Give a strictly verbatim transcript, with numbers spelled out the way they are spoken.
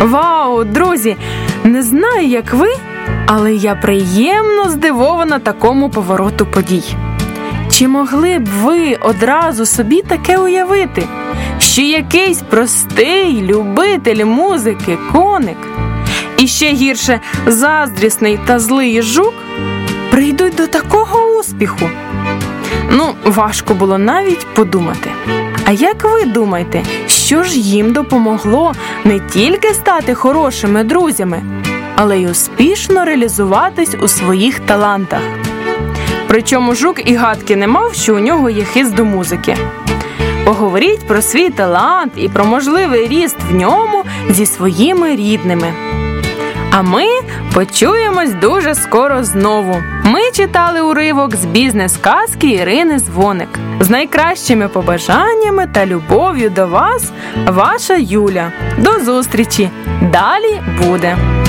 Вау, друзі! Не знаю, як ви, але я приємно здивована такому повороту подій. Чи могли б ви одразу собі таке уявити, що якийсь простий любитель музики коник, і ще гірше заздрісний та злий жук прийдуть до такого успіху? Ну, важко було навіть подумати. А як ви думаєте, що ж їм допомогло не тільки стати хорошими друзями, але й успішно реалізуватись у своїх талантах? Причому жук і гадки не мав, що у нього є хист до музики. Поговоріть про свій талант і про можливий ріст в ньому зі своїми рідними. А ми почуємось дуже скоро знову. Ми читали уривок з бізнес-казки Ірини Звоник. З найкращими побажаннями та любов'ю до вас, ваша Юля. До зустрічі! Далі буде!